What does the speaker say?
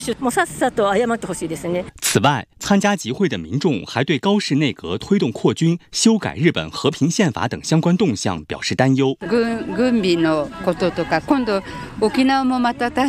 此外，参加集会的民众还对高市内阁推动扩军、修改日本和平宪法等相关动向表示担忧。 軍備のこととか、今度沖縄もまた大